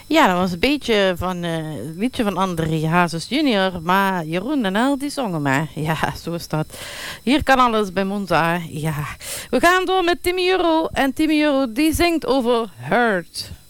Ja, dat was een beetje van André Hazes junior, maar Jeroen en El die zongen mij. Ja, zo is dat. Hier kan alles bij Monza. Ja, we gaan door met Timmy Euro en Timmy Euro die zingt over Hurt.